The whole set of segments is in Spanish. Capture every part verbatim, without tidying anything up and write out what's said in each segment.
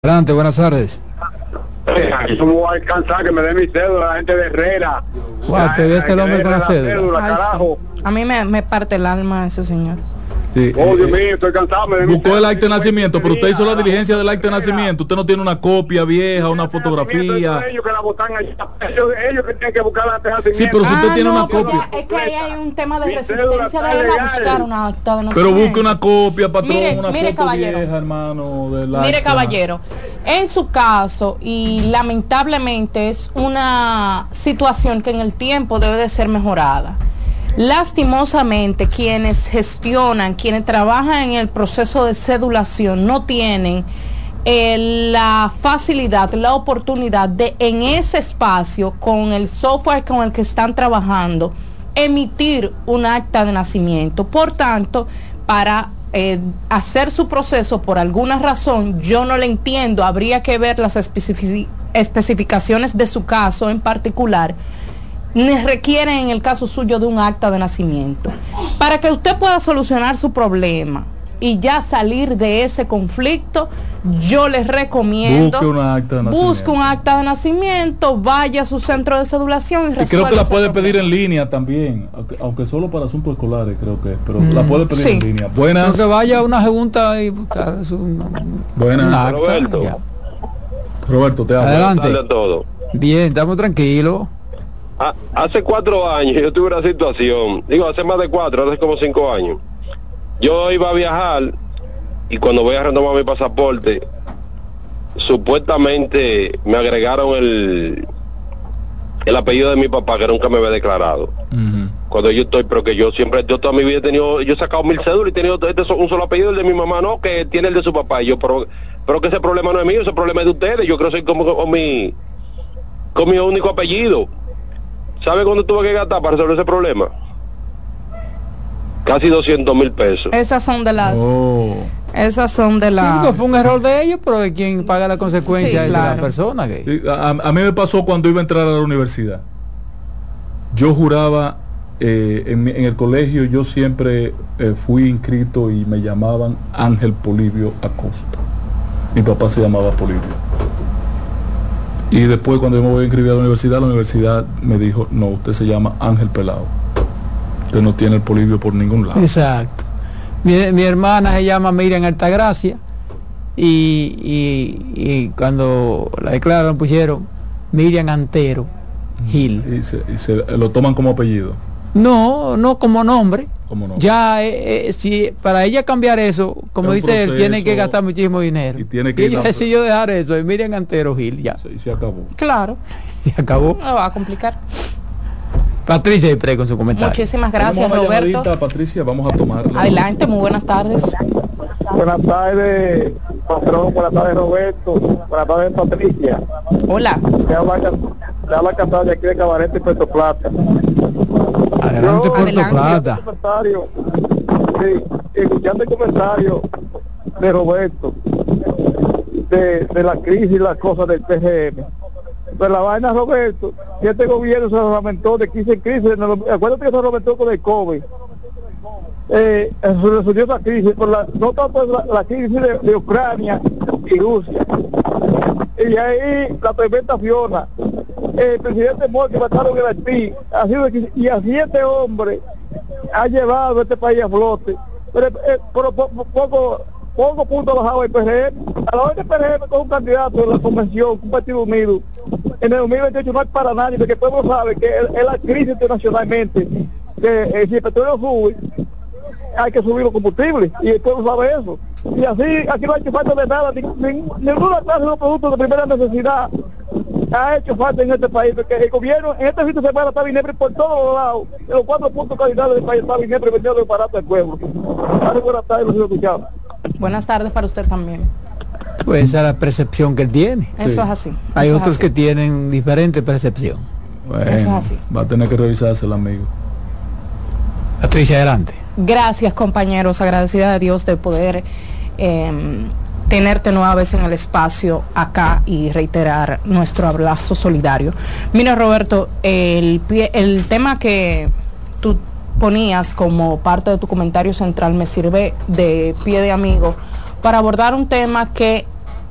Adelante, buenas tardes. Yo me voy a alcanzar que me dé mi cédula, la gente de Herrera. Wow, ¿te viste el hombre con la cédula? Ay, sí. A mí me, me parte el alma ese señor. Sí, Oh, eh, Dios mío, estoy cansado. Me dé mi Buscó el cédula, acta de nacimiento, pero usted hizo la ah, diligencia del acta de nacimiento. Usted no tiene una copia vieja, una fotografía. Ellos que la botan allá, ellos, ellos que tienen que buscar la acta de nacimiento. Sí, pero si usted Ah, tiene no, una porque copia. Es que ahí hay un tema de Mi resistencia cédula de está él a legal. buscar una acta de Pero nacimiento. busque una copia, patrón, Mire, una mire, foto caballero. vieja, hermano. Del Mire, acta. caballero, en su caso, y lamentablemente es una situación que en el tiempo debe de ser mejorada. Lastimosamente, quienes gestionan, quienes trabajan en el proceso de cedulación, no tienen eh, la facilidad, la oportunidad de en ese espacio, con el software con el que están trabajando, emitir un acta de nacimiento. Por tanto, para eh, hacer su proceso, por alguna razón, yo no le entiendo, habría que ver las especific- especificaciones de su caso en particular, requieren en el caso suyo de un acta de nacimiento. Para que usted pueda solucionar su problema y ya salir de ese conflicto, yo les recomiendo Busque una acta de nacimiento. busque un acta de nacimiento, vaya a su centro de cedulación y Y resuelva creo que la ese puede problema. pedir en línea también, aunque, aunque solo para asuntos escolares creo que es, pero Mm, la puede pedir sí. en línea. Creo Buenas. que vaya a una junta y buscar su, una, Buenas. una acta. Roberto. Ya. Roberto, te hablo. Adelante. Buenas tardes a todos. Bien, estamos tranquilos. Ha- Hace cuatro años yo tuve una situación, digo, hace más de cuatro, hace como cinco años. Yo iba a viajar y cuando voy a renovar mi pasaporte, supuestamente me agregaron el el apellido de mi papá, que nunca me había declarado. Ujú. Cuando yo estoy, pero que yo siempre, yo toda mi vida he tenido, yo he sacado mil cédulas y he tenido este, so- un solo apellido, el de mi mamá, no, que tiene el de su papá. Y yo, pero, pero que ese problema no es mío, ese problema es de ustedes. Yo creo que soy como con mi, con mi único apellido. ¿Sabe cuándo tuve que gastar para resolver ese problema? Casi doscientos mil pesos. Esas son de las Oh. esas son de Sí, las porque fue un error de ellos, pero de quien paga la consecuencia Sí, es de la claro. persona. Que... Sí, A, a mí me pasó cuando iba a entrar a la universidad. Yo juraba, eh, en, mi- en el colegio yo siempre eh, fui inscrito y me llamaban Ángel Polibio Acosta. Mi papá se llamaba Polibio. Y después cuando yo me voy a inscribir a la universidad, la universidad me dijo, no, usted se llama Ángel Pelado. Usted no tiene el Polibio por ningún lado. Exacto. Mi, mi hermana se llama Miriam Altagracia y, y, y cuando la declararon pusieron Miriam Antero Gil. Y, se, y se lo toman como apellido. No, no como nombre. Como no. Ya, eh, eh, si para ella cambiar eso, como Es un dice él, tiene que proceso gastar muchísimo dinero. y tiene que y ir ella a- decidió dejar eso, y Miriam Antero Gil, ya, Y se acabó. claro, se acabó. no va a complicar. Patricia Ypres con su comentario. Muchísimas gracias, Tenemos una Roberto. llamadita, Patricia, vamos a tomarla. Adelante, muy buenas tardes. Buenas tardes, patrón. Buenas tardes, Roberto. Buenas tardes, Patricia. Hola. Te habla, te habla Casal de aquí de Cabarete y Puerto Plata. Adelante, Yo- Puerto Adelante. Plata. Comentario, sí, escuchando el comentario de Roberto de, de la crisis y las cosas del P G M. Pero la vaina, Roberto, que este gobierno se lamentó de quince crisis, no, acuérdate que se lamentó con el COVID. Eh, se resolvió esa crisis, por la, no tanto la, la crisis de, de Ucrania y Rusia. Y ahí la tormenta Fiona, el presidente Mori que mataron en Haití, ha sido, y a siete hombres ha llevado a este país a flote, pero, eh, pero po- po- poco poco punto bajado el P R M. A la hora que el P R M con un candidato en la convención, un partido unido, en el dos mil veintiocho no es para nadie, porque el pueblo sabe que es, es la crisis internacionalmente, que eh, si el petróleo sube, hay que subir los combustibles, y el pueblo sabe eso. Y así, aquí no ha hecho falta de nada, ni, ni- ninguna clase de productos de primera necesidad ha hecho falta en este país, porque el gobierno en este fin de semana está Vinebre por todos los lados, en los cuatro puntos cardinales del país está Vinebre vendiendo el barato al pueblo. Así, buenas tardes, los escuchamos. Buenas tardes para usted también. Pues esa es la percepción que él tiene. Eso Sí. es así. Hay eso es otros así. que tienen diferente percepción. Bueno, Eso es así. va a tener que revisarse el amigo. Patricia, adelante. Gracias, compañeros, agradecida de Dios de poder eh, tenerte nueva vez en el espacio acá y reiterar nuestro abrazo solidario. Mira, Roberto, el, pie- el tema que tú ponías como parte de tu comentario central me sirve de pie de amigo para abordar un tema que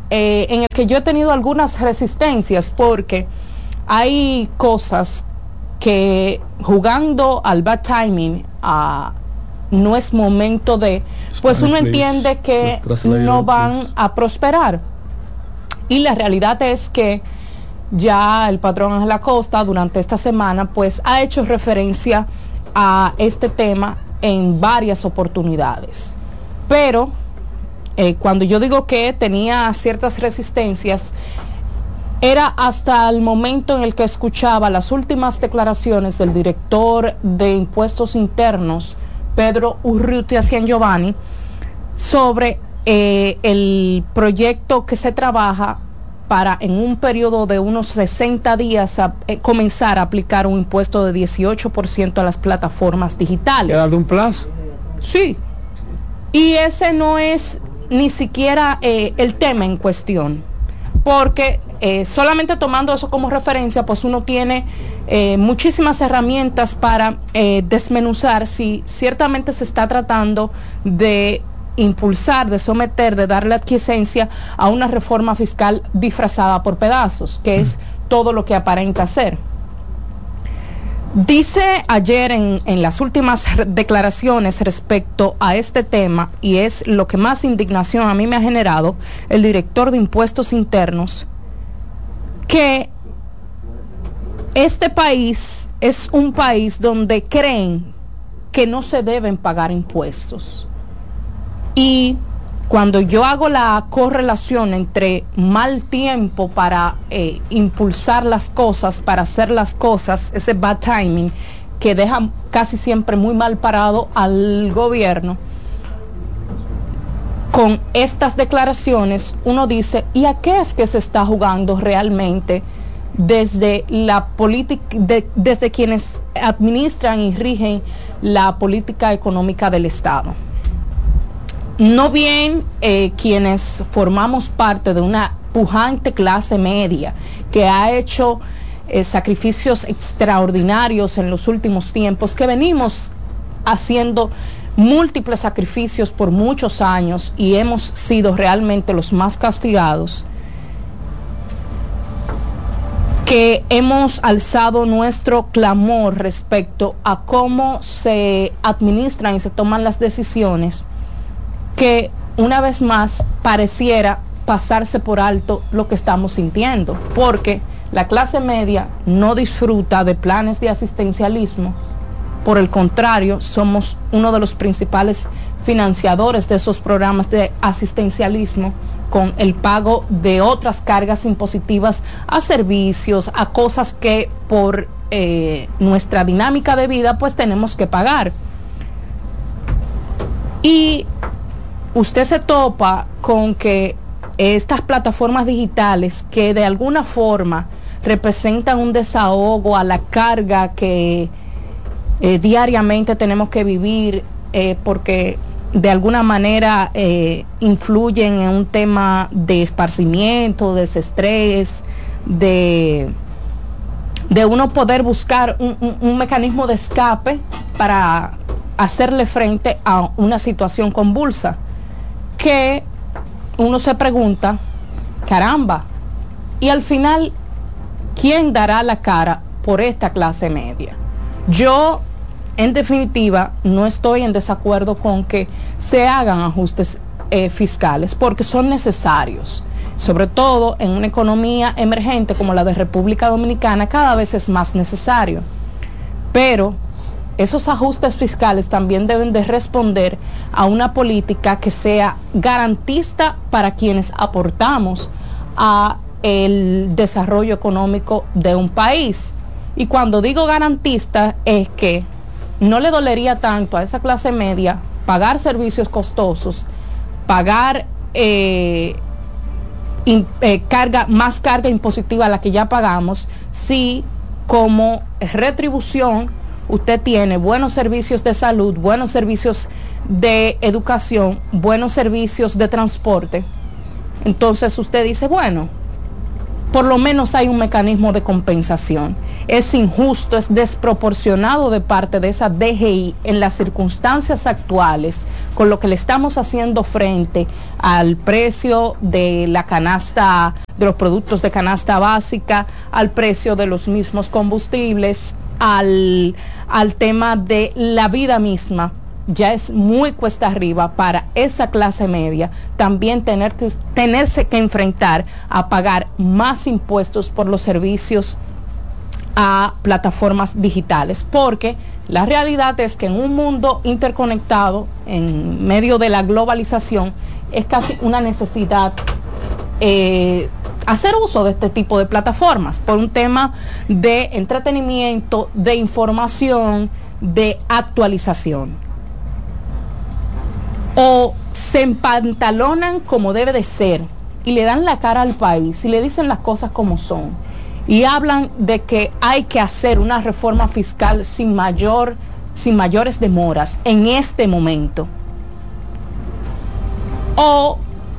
eh, en el que yo he tenido algunas resistencias, porque hay cosas que jugando al bad timing, a no es momento de, pues uno entiende que no van a prosperar. Y la realidad es que ya el patrón Ángel Acosta durante esta semana pues ha hecho referencia a este tema en varias oportunidades. Pero eh, cuando yo digo que tenía ciertas resistencias, era hasta el momento en el que escuchaba las últimas declaraciones del director de Impuestos Internos, Pedro Urrutia Giovanni, sobre eh, el proyecto que se trabaja para en un periodo de unos sesenta días a, eh, comenzar a aplicar un impuesto de dieciocho por ciento a las plataformas digitales. ¿Queda de un plazo? Sí. Y ese no es ni siquiera eh, el tema en cuestión, porque eh, solamente tomando eso como referencia, pues uno tiene eh, muchísimas herramientas para eh, desmenuzar si ciertamente se está tratando de impulsar, de someter, de darle adquiscencia a una reforma fiscal disfrazada por pedazos, que es todo lo que aparenta ser. Dice ayer en, en las últimas declaraciones respecto a este tema, y es lo que más indignación a mí me ha generado, el director de Impuestos Internos, que este país es un país donde creen que no se deben pagar impuestos. Y cuando yo hago la correlación entre mal tiempo para eh, impulsar las cosas, para hacer las cosas, ese bad timing que deja casi siempre muy mal parado al gobierno, con estas declaraciones uno dice, ¿y a qué es que se está jugando realmente desde la política, de, desde quienes administran y rigen la política económica del Estado? No bien eh, quienes formamos parte de una pujante clase media que ha hecho eh, sacrificios extraordinarios en los últimos tiempos, que venimos haciendo múltiples sacrificios por muchos años y hemos sido realmente los más castigados, que hemos alzado nuestro clamor respecto a cómo se administran y se toman las decisiones, que una vez más pareciera pasarse por alto lo que estamos sintiendo, porque la clase media no disfruta de planes de asistencialismo. Por el contrario, somos uno de los principales financiadores de esos programas de asistencialismo, con el pago de otras cargas impositivas a servicios, a cosas que por eh, nuestra dinámica de vida pues tenemos que pagar. Y usted se topa con que estas plataformas digitales, que de alguna forma representan un desahogo a la carga que eh, diariamente tenemos que vivir, eh, porque de alguna manera eh, influyen en un tema de esparcimiento, de desestrés, de, de uno poder buscar un, un, un mecanismo de escape para hacerle frente a una situación convulsa, que uno se pregunta, caramba, y al final, ¿quién dará la cara por esta clase media? Yo, en definitiva, no estoy en desacuerdo con que se hagan ajustes eh, fiscales, porque son necesarios, sobre todo en una economía emergente como la de República Dominicana, cada vez es más necesario. Pero esos ajustes fiscales también deben de responder a una política que sea garantista para quienes aportamos a el desarrollo económico de un país. Y cuando digo garantista es que no le dolería tanto a esa clase media pagar servicios costosos, pagar eh, in, eh, carga, más carga impositiva a la que ya pagamos, si como retribución usted tiene buenos servicios de salud, buenos servicios de educación, buenos servicios de transporte. Entonces usted dice, bueno, por lo menos hay un mecanismo de compensación. Es injusto, es desproporcionado de parte de esa D G I en las circunstancias actuales, con lo que le estamos haciendo frente al precio de la canasta, de los productos de canasta básica, al precio de los mismos combustibles, al, al tema de la vida misma. Ya es muy cuesta arriba para esa clase media también tener que, tenerse que enfrentar a pagar más impuestos por los servicios a plataformas digitales, porque la realidad es que en un mundo interconectado, en medio de la globalización, es casi una necesidad eh, hacer uso de este tipo de plataformas por un tema de entretenimiento, de información, de actualización. O se empantalonan como debe de ser y le dan la cara al país y le dicen las cosas como son y hablan de que hay que hacer una reforma fiscal sin mayor sin mayores demoras en este momento, o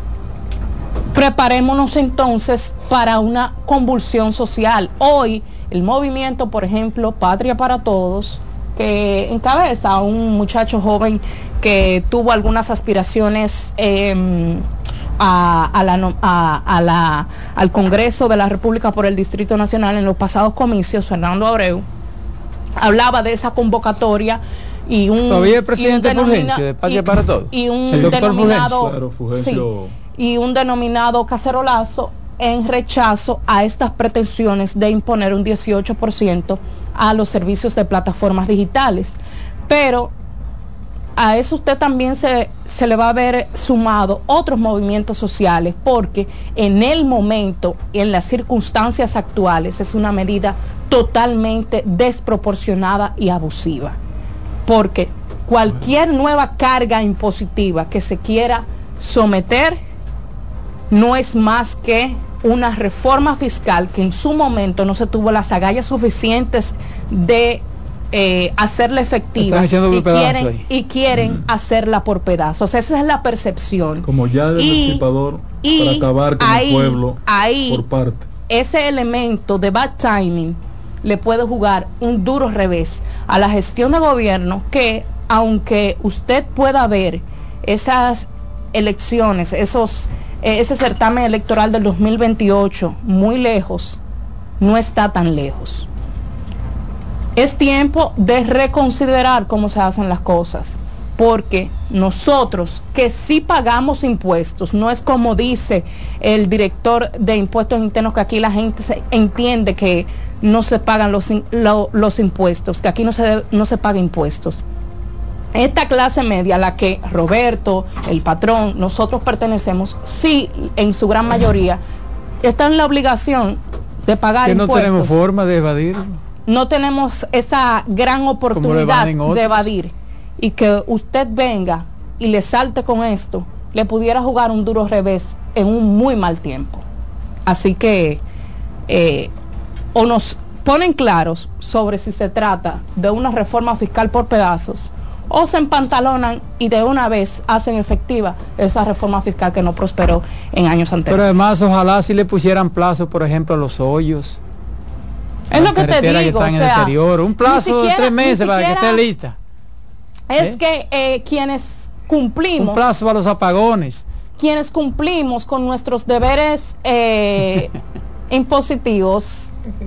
preparémonos entonces para una convulsión social. Hoy el movimiento, por ejemplo, Patria para Todos, que encabeza a un muchacho joven que tuvo algunas aspiraciones eh, a, a la, a, a la, al Congreso de la República por el Distrito Nacional en los pasados comicios, Fernando Abreu, hablaba de esa convocatoria y un... Todavía el presidente Fulgencio de Patria para Todos. Y un el doctor denominado, claro, Fulgencio. Sí, y un denominado cacerolazo en rechazo a estas pretensiones de imponer un dieciocho por ciento a los servicios de plataformas digitales. Pero a eso usted también se, se le va a ver sumado otros movimientos sociales, porque en el momento y en las circunstancias actuales es una medida totalmente desproporcionada y abusiva, porque cualquier nueva carga impositiva que se quiera someter no es más que una reforma fiscal que en su momento no se tuvo las agallas suficientes de eh, hacerla efectiva, y quieren, y quieren uh-huh. hacerla por pedazos. Esa es la percepción. Como ya del disipador para acabar con ahí, el pueblo ahí, por parte. Ese elemento de bad timing le puede jugar un duro revés a la gestión de gobierno, que aunque usted pueda ver esas elecciones, esos ese certamen electoral del dos mil veintiocho muy lejos, no está tan lejos. Es tiempo de reconsiderar cómo se hacen las cosas, porque nosotros que sí pagamos impuestos, no es como dice el director de impuestos internos, que aquí la gente se entiende que no se pagan los, lo, los impuestos, que aquí no se, debe, no se paga impuestos. Esta clase media a la que Roberto, el patrón, nosotros pertenecemos, sí, en su gran mayoría, está en la obligación de pagar que no impuestos. Tenemos forma de evadir. No tenemos esa gran oportunidad de evadir. Y que usted venga y le salte con esto, le pudiera jugar un duro revés en un muy mal tiempo. Así que eh, o nos ponen claros sobre si se trata de una reforma fiscal por pedazos, o se empantalonan y de una vez hacen efectiva esa reforma fiscal que no prosperó en años anteriores. Pero además, ojalá si le pusieran plazo, por ejemplo, a los hoyos. Es lo que te digo, que o sea, un plazo siquiera, de tres meses para que esté lista. Es ¿Eh? que eh, quienes cumplimos... Un plazo a los apagones. Quienes cumplimos con nuestros deberes eh, impositivos,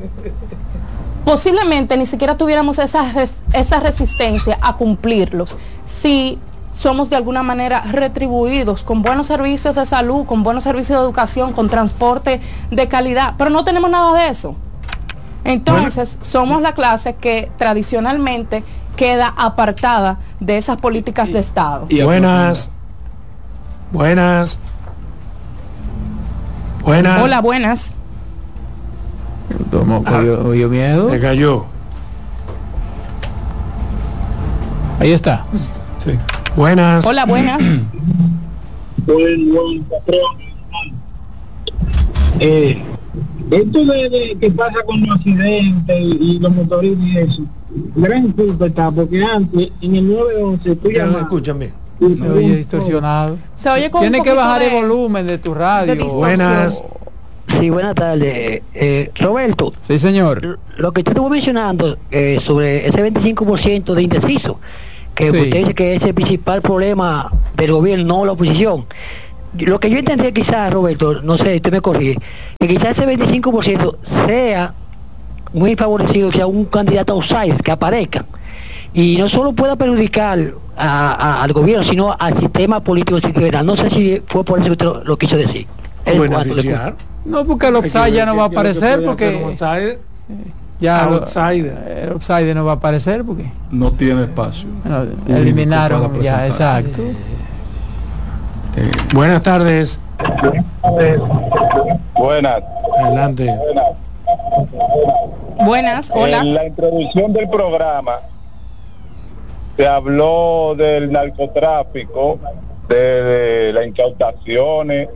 posiblemente ni siquiera tuviéramos esa, res, esa resistencia a cumplirlos si somos de alguna manera retribuidos con buenos servicios de salud, con buenos servicios de educación, con transporte de calidad, pero no tenemos nada de eso. Entonces, bueno, somos la clase que tradicionalmente queda apartada de esas políticas de Estado. Y buenas, buenas, buenas. Hola, buenas. Tomó, cogió, cogió miedo. Se cayó. Ahí está. Sí. Buenas. Hola, buenas. Buen, buen patrón. Eh, esto de, de que pasa con los accidentes y, y los motoristas y eso, gran culpa está, porque antes en el nueve once tú ya no escuchan bien. Se oye distorsionado. Se oye con Tiene un que bajar de, el volumen de tu radio. Buenas. Sí, Sí, buenas tardes. Eh, Roberto. Sí, señor. Lo que usted estuvo mencionando eh, sobre ese veinticinco por ciento de indeciso, que Sí. usted dice que es el principal problema del gobierno, no la oposición. Lo que yo entendí quizás, Roberto, no sé, usted me corrige, que quizás ese veinticinco por ciento sea muy favorecido, sea un candidato outsider que aparezca. Y no solo pueda perjudicar a, a, al gobierno, sino al sistema político institucional. No sé si fue por eso que usted lo quiso decir. Es cuanto le- Beneficiar. No, porque el upside ya no va a aparecer, porque Outsider, ya lo- outsider. el upside no va a aparecer, porque No tiene espacio. bueno, Único eliminaron para ya, presentar. exacto. Buenas tardes. Buenas. Adelante. Buenas, hola. En la introducción del programa se habló del narcotráfico, de, de las incautaciones,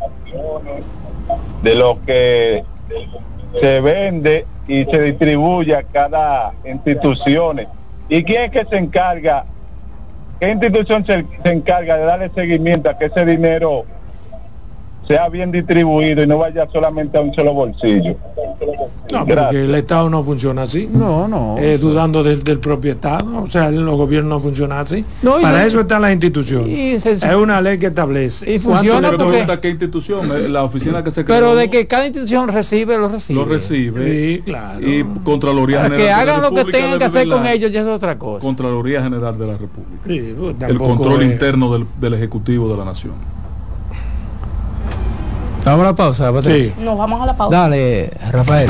de lo que se vende y se distribuye a cada institución. ¿Y quién es que se encarga? ¿Qué institución se, se encarga de darle seguimiento a que ese dinero sea bien distribuido y no vaya solamente a un solo bolsillo? No, Gracias. porque el Estado no funciona así. No, no. Eh, dudando del, del propio Estado, o sea, los gobiernos no funcionan así. No, y Para se- eso están las instituciones. y se- es una ley que establece. Y funciona ¿Cuánto porque- le Pregunta qué institución, Eh, la oficina que se creó. Pero de que cada institución recibe, lo recibe. lo recibe. Sí, claro. Y Contraloría Para General que de la hagan lo que República tengan que debe hacer con velar. ellos ya es otra cosa. Contraloría General de la República. Sí, pues, El tampoco control es- interno del, del Ejecutivo de la Nación. Vamos a la pausa, Patricia. Sí. Nos vamos a la pausa. Dale, Rafael.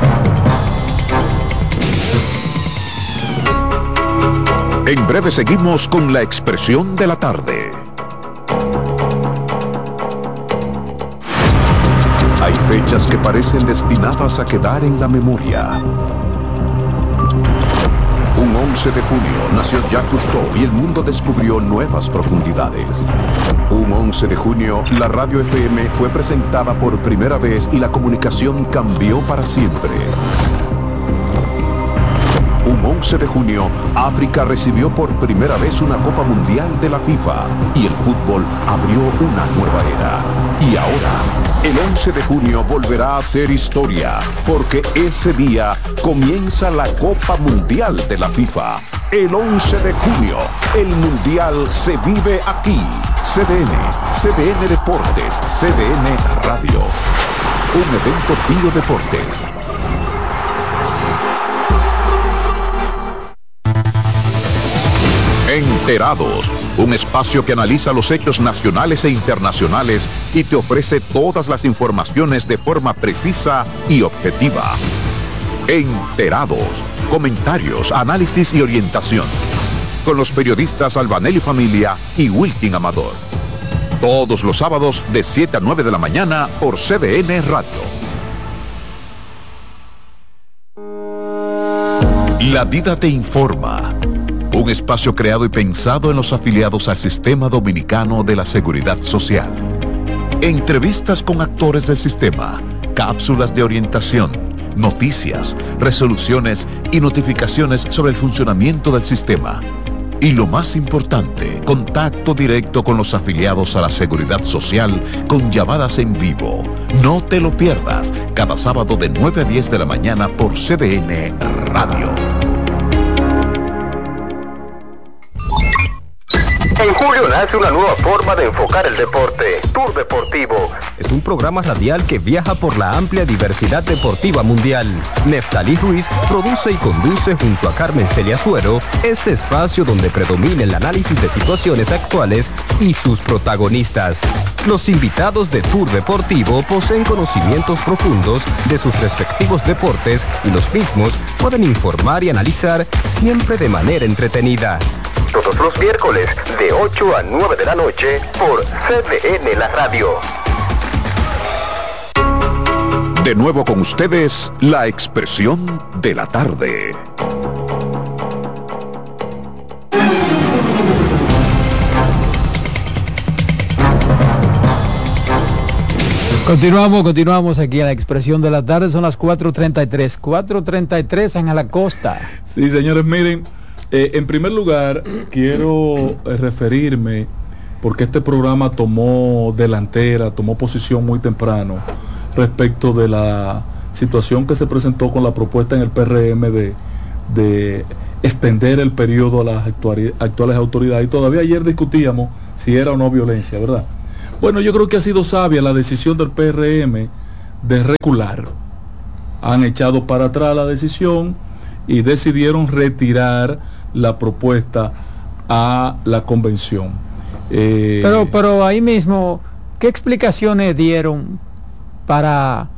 En breve seguimos con la expresión de la tarde. Hay fechas que parecen destinadas a quedar en la memoria. Un once de junio nació Jacques Cousteau y el mundo descubrió nuevas profundidades. Un once de junio, la radio F M fue presentada por primera vez y la comunicación cambió para siempre. Un once de junio, África recibió por primera vez una Copa Mundial de la FIFA y el fútbol abrió una nueva era. Y ahora, el once de junio volverá a ser historia, porque ese día comienza la Copa Mundial de la FIFA. El once de junio, el Mundial se vive aquí. C D N, C D N Deportes, C D N Radio. Un evento Bio Deportes. Enterados, un espacio que analiza los hechos nacionales e internacionales y te ofrece todas las informaciones de forma precisa y objetiva. Enterados, comentarios, análisis y orientación. Con los periodistas Albanelli Familia y Wilkin Amador. Todos los sábados de siete a nueve de la mañana por C D N Radio. La vida te informa. Un espacio creado y pensado en los afiliados al Sistema Dominicano de la Seguridad Social. Entrevistas con actores del sistema, cápsulas de orientación, noticias, resoluciones y notificaciones sobre el funcionamiento del sistema. Y lo más importante, contacto directo con los afiliados a la Seguridad Social con llamadas en vivo. No te lo pierdas, cada sábado de nueve a diez de la mañana por C D N Radio. En julio nace una nueva forma de enfocar el deporte. Tour Deportivo. Es un programa radial que viaja por la amplia diversidad deportiva mundial. Neftalí Ruiz produce y conduce junto a Carmen Celia Suero este espacio donde predomina el análisis de situaciones actuales y sus protagonistas. Los invitados de Tour Deportivo poseen conocimientos profundos de sus respectivos deportes y los mismos pueden informar y analizar siempre de manera entretenida. Todos los miércoles de ocho a nueve de la noche por C D N La Radio. De nuevo con ustedes, la expresión de la tarde. Continuamos, continuamos aquí en la expresión de la tarde. Son las cuatro treinta y tres. cuatro treinta y tres en la costa. Sí, señores, miren, eh, en primer lugar quiero eh, referirme, porque este programa tomó delantera, tomó posición muy temprano, respecto de la situación que se presentó con la propuesta en el P R M de, de extender el periodo a las actuari- actuales autoridades, y todavía ayer discutíamos si era o no violencia, ¿verdad? Bueno, yo creo que ha sido sabia la decisión del P R M de recular. Han echado para atrás la decisión y decidieron retirar la propuesta a la convención. Eh, pero, pero ahí mismo, ¿qué explicaciones dieron para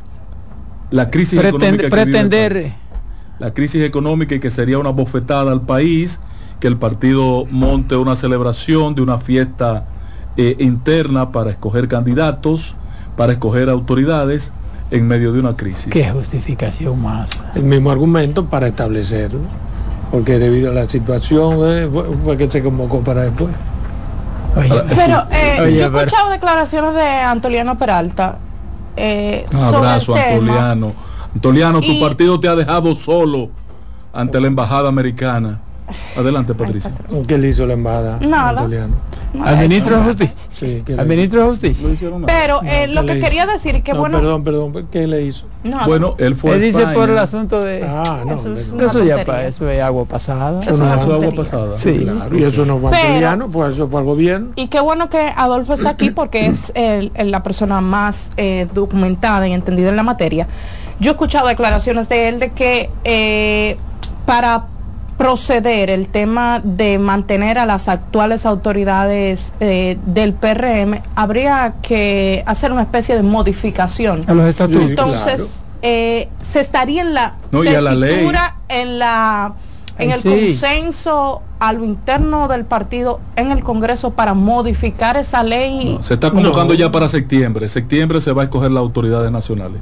la crisis pretend, económica que pretender vive el país? La crisis económica, y que sería una bofetada al país, que el partido monte una celebración de una fiesta eh, interna para escoger candidatos, para escoger autoridades en medio de una crisis. ¿Qué justificación más? El mismo argumento para establecerlo, porque debido a la situación eh, fue, fue que se convocó para después. Oye, pero eh, Oye, yo he pero... escuchado declaraciones de Antoliano Peralta eh, un sobre abrazo, el tema. Antoliano. Antoliano, tu y... partido te ha dejado solo ante la embajada americana. Adelante, Patricia. Ay, ¿qué le hizo la embajada? Nada. Antoliano? Al ministro de Justicia. Sí, al ministro de Justicia. Pero eh, no, lo que hizo? quería decir es que no, bueno. Perdón, perdón, ¿qué le hizo? No, bueno, él fue. Él dice España. por el asunto de. Ah, no. Eso es Eso, una eso ya tontería. pa, eso es agua pasada. Eso no, es una Eso es agua tontería. pasada. Sí. claro, y eso no fue Pero- Antoliano, pues eso fue al gobierno. Y qué bueno que Adolfo está aquí porque es el, el- la persona más eh, documentada y entendida en la materia. Yo he escuchado declaraciones de él de que eh, para proceder el tema de mantener a las actuales autoridades eh, del P R M, habría que hacer una especie de modificación. A los estatutos. Sí, Entonces, claro. eh, se estaría en la No, y a la ley. tesitura, en la en el Sí. consenso a lo interno del partido en el Congreso para modificar esa ley. No, se está convocando No. ya para septiembre. Septiembre se va a escoger las autoridades nacionales.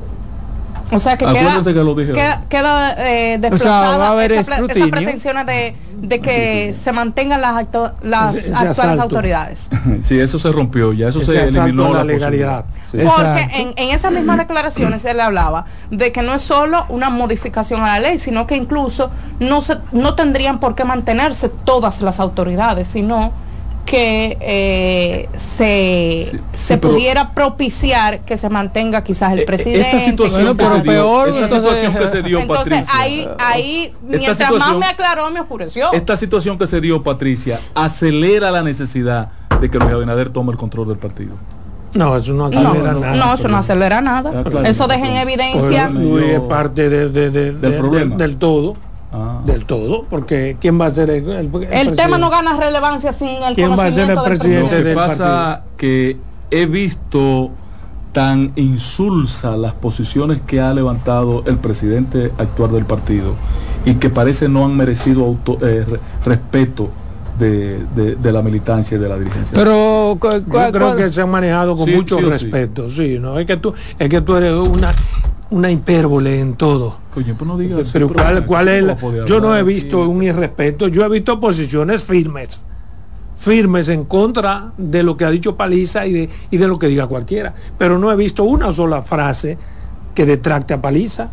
O sea que queda, Acuérdense que lo dije. queda, queda, eh, O sea, desplazada va a haber esa, pre- escrutinio. esas pretensiones de, de que se mantengan las, acto- las Ese- ese actuales asalto. autoridades. Sí, eso se rompió, ya eso Ese se asalto eliminó a la la legalidad. posibilidad. Sí. Porque Exacto. en, en esas mismas declaraciones se le hablaba de que no es solo una modificación a la ley, sino que incluso no se, no tendrían por qué mantenerse todas las autoridades, sino que eh, se, Sí, se sí, pero- pudiera propiciar que se mantenga quizás el Eh, presidente. Esta situación, Bueno, que, pero se dio, peor, esta entonces- situación que se dio, Entonces Patricia. ahí, ahí mientras más situación- me aclaró, me oscureció. Esta situación que se dio, Patricia, acelera la necesidad de que Luis Abinader tome el control del partido. No, eso no No, acelera no, nada. eso no acelera nada. Ah, claro. Eso deja en evidencia. Pues, Luis es yo- parte de, de- de- del de- problema. del, del todo, Ah. del todo, porque ¿quién va a ser el, el, el El tema no presidente? gana relevancia sin el ¿Quién va a ser el conocimiento del presidente Lo que del pasa que he visto tan insulsa las posiciones que ha levantado el presidente actual del partido y que parece no han merecido auto- eh, re- respeto de, de- de la militancia y de la dirigencia. Pero, cu- Yo cu- creo cu- que se han manejado con Sí, mucho sí o sí. respeto, sí, no es que tú es que tú eres una una hipérbole en todo. Coño, pues no digas Pero así, cuál, cuál es la- ¿cómo podía yo no he hablar visto aquí? un irrespeto, yo he visto posiciones firmes, firmes en contra de lo que ha dicho Paliza y de y de lo que diga cualquiera, pero no he visto una sola frase que detracte a Paliza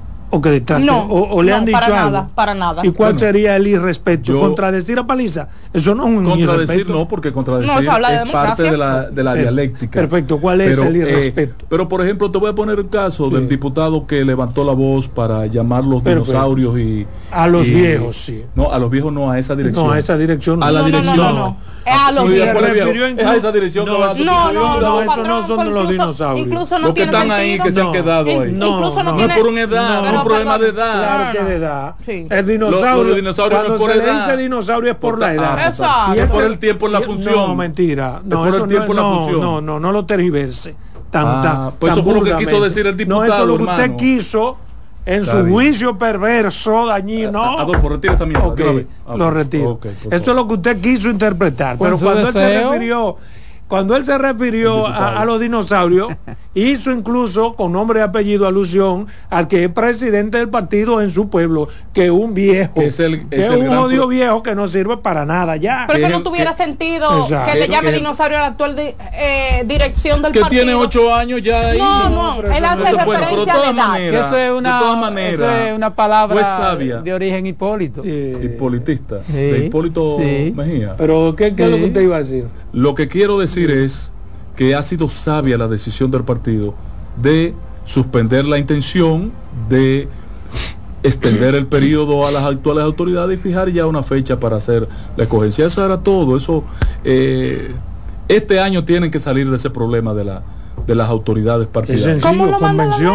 o que detracte No, o, o le no, han dicho para algo. nada, para nada. ¿Y cuál Bueno, sería el irrespeto? yo- ¿Contradecir a Paliza? Eso no es un Contradecir irrespeto. no, porque contradecir No, eso habla de es parte democracia. de la, de la Per- dialéctica. perfecto, ¿cuál es el irrespeto? pero por ejemplo, te voy a poner el caso Sí. del diputado que levantó la voz para llamar los Perfecto. dinosaurios y... A los y- viejos, sí. No, a los viejos no, a esa dirección. No, a esa dirección. A la No, no, no, dirección. no, no. Es a los Sí, viejos. después de Se viejo. refirió Es a incluso- esa dirección que No, va a No, no, no, No, eso patrón, no son pues los incluso- dinosaurios. Incluso no Los que tiene están ahí, sentido. que se han No. quedado ahí. In- incluso no No tiene- es por una edad, no, no es pero un problema de perdón. edad. Claro No, que no, de no. edad. Sí. El dinosaurio, Los- los dinosaurios cuando no es por se le edad. dice dinosaurio es por la edad. Exacto. Y Es por que- el tiempo en la y- función. No, mentira. No, por el eso tiempo en la no, función. no, no, no lo tergiverse. Tan, Ah, tan, pues tan eso fue lo que burdamente. quiso decir el diputado, No, eso es lo que usted hermano. quiso en Está su bien. juicio perverso, dañino. A- Adolfo, retira esa mierda. Ok, de una vez. Ah, lo ok. retiro. Ok, por Eso favor. es lo que usted quiso interpretar. Con Pero su cuando él se deseo. refirió, cuando él se refirió El diputado. a, a los dinosaurios, hizo incluso con nombre y apellido alusión al que es presidente del partido en su pueblo, que es un viejo, Que es el- que es es el un gran jodido pro- viejo que no sirve para nada ya. Pero Que que es no el- tuviera que- sentido Exacto. que le Que- llame que- dinosaurio a la actual di- eh, dirección del Que partido. tiene ocho años ya ahí. No, no, pero él eso hace no se puede, referencia pero de a la todas edad. maneras, que eso es de una, todas maneras, eso es una fue palabra sabia. de origen Hipólito. Eh, Hipólitista. Sí, De Hipólito sí. Mejía. Pero ¿qué, qué es lo que Sí. usted iba a decir? Lo que quiero decir es que ha sido sabia la decisión del partido de suspender la intención de extender el periodo a las actuales autoridades y fijar ya una fecha para hacer la escogencia. Eso era todo. Eso eh, este año tienen que salir de ese problema de la de las autoridades partidarias. Es sencillo, convención.